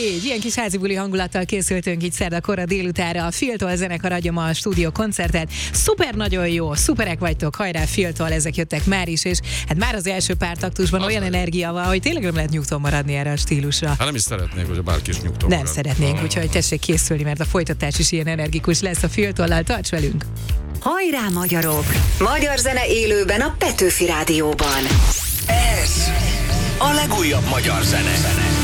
Így, ilyen kis házi buli hangulattal készültünk így szerda kora délutára. A Filtól zenekar adja ma a stúdió koncertet. Szuper, nagyon jó, szuperek vagytok, hajrá Filtól, ezek jöttek már is, és hát már az első pár taktusban olyan energia van, hogy tényleg nem lehet nyugton maradni erre a stílusra. Hát nem is szeretnénk, hogy bárki is nyugton Nem marad. szeretnénk, úgyhogy tessék készülni, mert a folytatás is ilyen energikus lesz a Filtollal. Tarts velünk! Hajrá magyarok! Magyar zene élőben a Petőfi Rádióban. Ez a legújabb magyar zene.